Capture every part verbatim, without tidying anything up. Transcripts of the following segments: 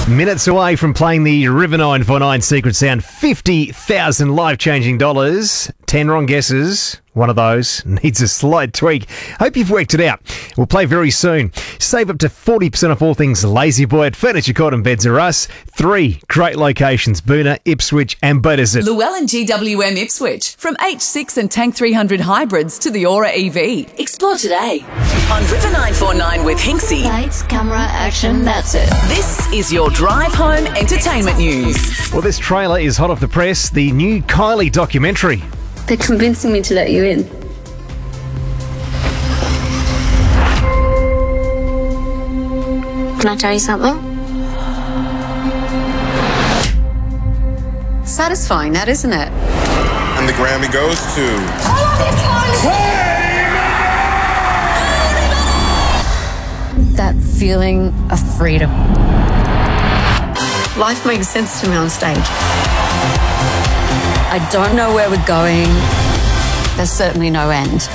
Minutes away from playing the River nine four nine Secret Sound, fifty thousand life-changing dollars. ten wrong guesses. One of those needs a slight tweak. Hope you've worked it out. We'll play very soon. Save up to forty percent off all things Lazy Boy at Furniture Court and Beds R Us. Three great locations, Boonah, Ipswich and Battersea. Llewellyn G W M Ipswich. From H six and Tank three hundred hybrids to the Aura E V. Explore today on River nine four nine with Hinksy. Lights, camera, action, that's it. This is your drive home entertainment news. Well, this trailer is hot off the press. The new Kylie documentary. They're convincing me to let you in. Can I tell you something? Satisfying, that, isn't it? And the Grammy goes to... That feeling of freedom. Life makes sense to me on stage. I don't know where we're going. There's certainly no end.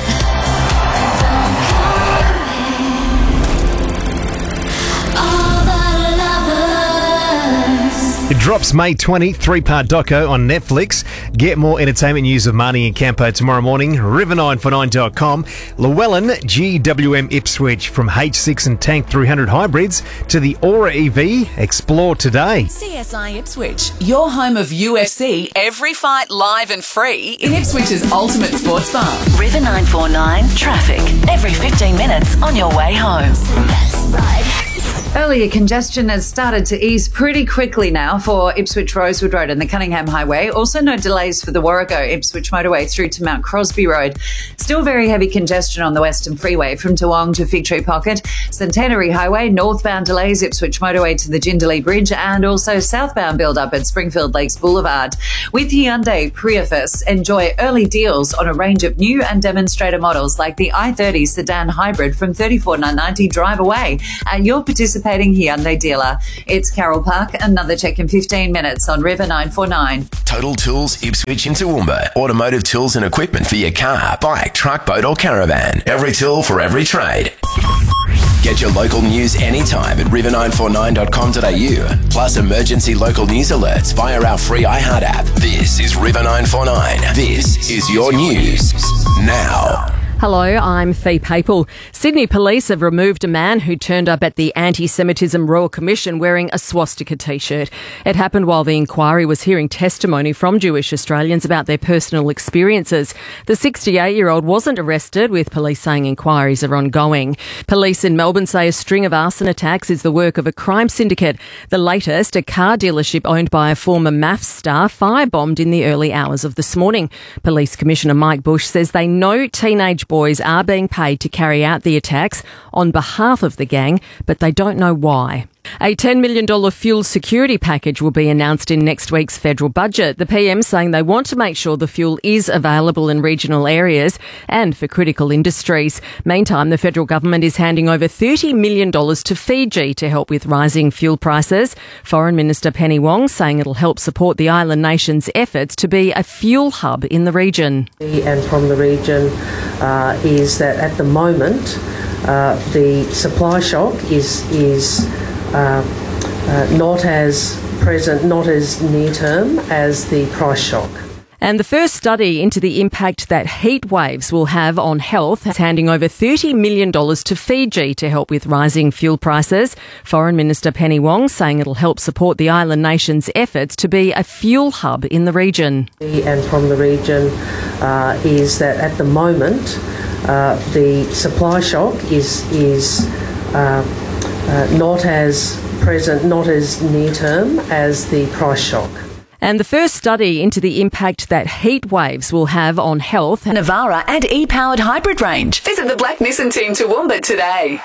It drops May twentieth, three-part doco on Netflix. Get more entertainment news of Marnie and Campo tomorrow morning. river nine four nine dot com. Llewellyn G W M Ipswich, from H six and Tank three hundred hybrids to the Aura E V. Explore today. C S I Ipswich, your home of U F C, every fight live and free in Ipswich's ultimate sports bar. River nine four nine traffic, every fifteen minutes on your way home. Earlier congestion has started to ease pretty quickly now for Ipswich Rosewood Road and the Cunningham Highway. Also no delays for the Warrego Ipswich Motorway through to Mount Crosby Road. Still very heavy congestion on the Western Freeway from Toowong to Fig Tree Pocket. Centenary Highway, northbound delays, Ipswich Motorway to the Jindalee Bridge, and also southbound build-up at Springfield Lakes Boulevard. With Hyundai Prius, enjoy early deals on a range of new and demonstrator models like the i thirty Sedan Hybrid from thirty-four thousand nine hundred ninety drive away at your participating Hyundai dealer. It's Carroll Park. Another check in fifteen minutes on River nine four nine. Total Tools Ipswich in Toowoomba. Automotive tools and equipment for your car, bike, truck, boat or caravan. Every tool for every trade. Get your local news anytime at river nine four nine dot com dot a u. Plus emergency local news alerts via our free iHeart app. This is River nine four nine. This is your news now. Hello, I'm Fee Papel. Sydney Police have removed a man who turned up at the Anti-Semitism Royal Commission wearing a swastika T-shirt. It happened while the inquiry was hearing testimony from Jewish Australians about their personal experiences. The sixty-eight-year-old wasn't arrested, with police saying inquiries are ongoing. Police in Melbourne say a string of arson attacks is the work of a crime syndicate. The latest, a car dealership owned by a former M A F star, firebombed in the early hours of this morning. Police Commissioner Mike Bush says they know teenage boys are being paid to carry out the attacks on behalf of the gang, but they don't know why. A ten million dollars fuel security package will be announced in next week's federal budget. The P M saying they want to make sure the fuel is available in regional areas and for critical industries. Meantime, the federal government is handing over thirty million dollars to Fiji to help with rising fuel prices. Foreign Minister Penny Wong saying it'll help support the island nation's efforts to be a fuel hub in the region. And from the region uh, is that at the moment uh, the supply shock is is Uh, uh, not as present, not as near term as the price shock. And the first study into the impact that heat waves will have on health is handing over thirty million dollars to Fiji to help with rising fuel prices. Foreign Minister Penny Wong saying it'll help support the island nation's efforts to be a fuel hub in the region. And from the region uh, is that at the moment uh, the supply shock is is uh, Uh, not as present, not as near term as the price shock. And the first study into the impact that heat waves will have on health. Navara and e-powered hybrid range. Visit the Black Nissan team Toowoomba today.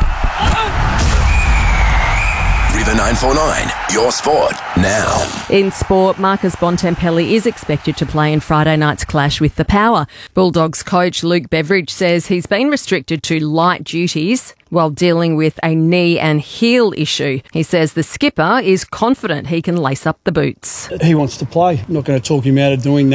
River nine four nine, your sport now. In sport, Marcus Bontempelli is expected to play in Friday night's clash with the Power. Bulldogs coach Luke Beveridge says he's been restricted to light duties while dealing with a knee and heel issue. He says the skipper is confident he can lace up the boots. He wants to play. I'm not going to talk him out of doing that.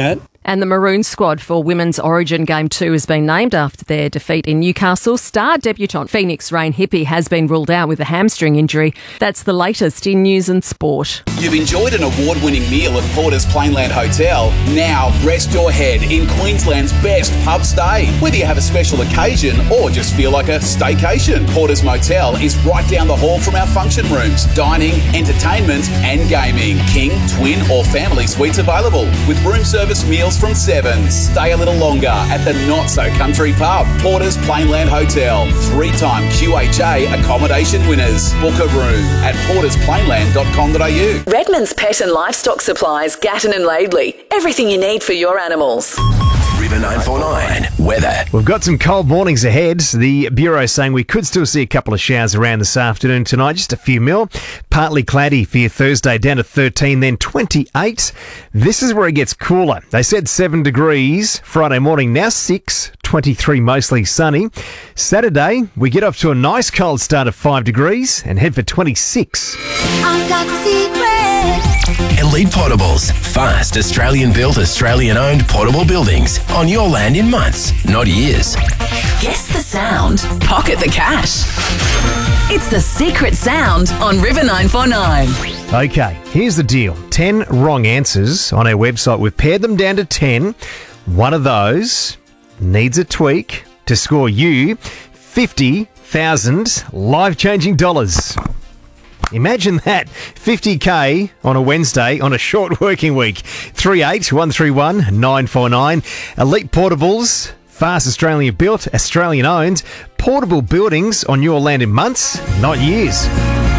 And the Maroon squad for Women's Origin Game two has been named after their defeat in Newcastle. Star debutant Phoenix Rain Hippie has been ruled out with a hamstring injury. That's the latest in news and sport. You've enjoyed an award-winning meal at Porter's Plainland Hotel. Now rest your head in Queensland's best pub stay. Whether you have a special occasion or just feel like a staycation, Porter's Motel is right down the hall from our function rooms. Dining, entertainment and gaming. King, twin or family suites available with room service meals from Sevens. Stay a little longer at the not-so-country pub. Porter's Plainland Hotel. Three-time Q H A accommodation winners. Book a room at porters plainland dot com dot a u. Redmond's Pet and Livestock Supplies, Gatton and Laidley. Everything you need for your animals. River nine four nine weather. We've got some cold mornings ahead. The Bureau saying we could still see a couple of showers around this afternoon tonight, just a few mil. Partly cloudy for your Thursday, down to thirteen, then twenty-eight. This is where it gets cooler. They said seven degrees Friday morning, now six, twenty-three mostly sunny. Saturday, we get off to a nice cold start of five degrees and head for twenty-six. I've got the secret. Elite Portables. Fast, Australian-built, Australian-owned portable buildings on your land in months, not years. Guess the sound. Pocket the cash. It's the secret sound on River nine four nine. Okay, here's the deal. ten wrong answers on our website. We've paired them down to ten. One of those needs a tweak to score you fifty thousand life-changing dollars. Imagine that, fifty K on a Wednesday on a short working week. three eight one three one nine four nine. Elite Portables, fast Australian built, Australian owned. Portable buildings on your land in months, not years.